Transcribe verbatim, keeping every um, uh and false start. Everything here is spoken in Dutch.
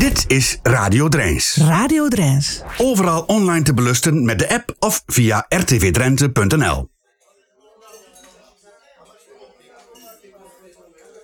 Dit is Radio Drijns. Radio Drijns. Overal online te beluisteren met de app of via r t v drenthe punt n l.